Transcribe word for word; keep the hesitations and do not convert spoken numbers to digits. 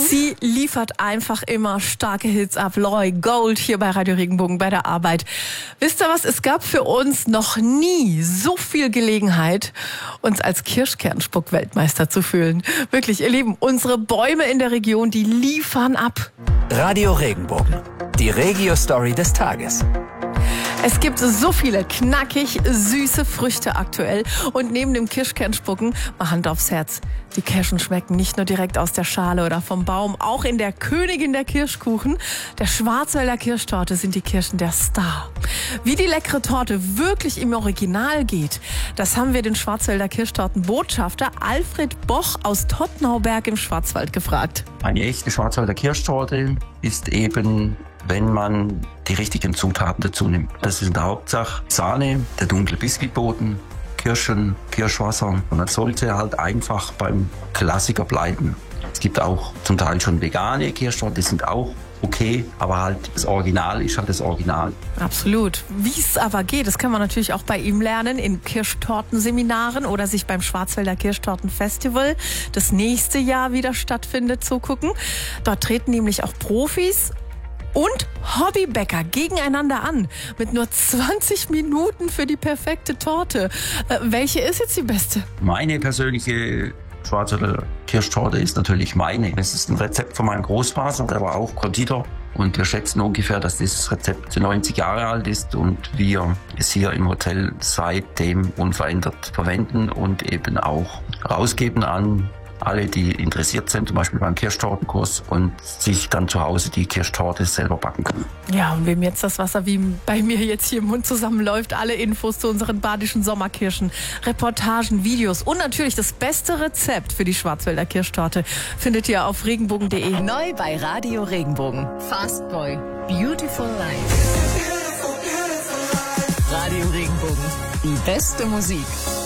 Sie liefert einfach immer starke Hits ab. Loi Gold hier bei Radio Regenbogen bei der Arbeit. Wisst ihr was? Es gab für uns noch nie so viel Gelegenheit, uns als Kirschkernspuck-Weltmeister zu fühlen. Wirklich, ihr Lieben, unsere Bäume in der Region, die liefern ab. Radio Regenbogen, die Regio-Story des Tages. Es gibt so viele knackig süße Früchte aktuell. Und neben dem Kirschkernspucken, mal Hand aufs Herz, die Kirschen schmecken nicht nur direkt aus der Schale oder vom Baum. Auch in der Königin der Kirschkuchen, der Schwarzwälder Kirschtorte, sind die Kirschen der Star. Wie die leckere Torte wirklich im Original geht, das haben wir den Schwarzwälder Kirschtortenbotschafter Alfred Boch aus Tottnauberg im Schwarzwald gefragt. Eine echte Schwarzwälder Kirschtorte ist eben, wenn man die richtigen Zutaten dazu nimmt. Das ist in der Hauptsache Sahne, der dunkle Biskuitboden, Kirschen, Kirschwasser. Und das sollte halt einfach beim Klassiker bleiben. Es gibt auch zum Teil schon vegane Kirschtorten, die sind auch okay, aber halt das Original ist halt das Original. Absolut. Wie es aber geht, das kann man natürlich auch bei ihm lernen in Kirschtortenseminaren oder sich beim Schwarzwälder Kirschtortenfestival, das nächste Jahr wieder stattfindet, zugucken. Dort treten nämlich auch Profis und Hobbybäcker gegeneinander an. Mit nur zwanzig Minuten für die perfekte Torte. Äh, welche ist jetzt die beste? Meine persönliche Schwarzwälder Kirschtorte ist natürlich meine. Das ist ein Rezept von meinem Großvater, der war auch Konditor. Und wir schätzen ungefähr, dass dieses Rezept neunzig Jahre alt ist und wir es hier im Hotel seitdem unverändert verwenden und eben auch rausgeben an alle, die interessiert sind, zum Beispiel beim Kirschtortenkurs und sich dann zu Hause die Kirschtorte selber backen können. Ja, und wem jetzt das Wasser wie bei mir jetzt hier im Mund zusammenläuft, alle Infos zu unseren badischen Sommerkirschen, Reportagen, Videos und natürlich das beste Rezept für die Schwarzwälder Kirschtorte findet ihr auf regenbogen punkt de. Neu bei Radio Regenbogen. Fast Boy. Beautiful Life. Radio Regenbogen. Die beste Musik.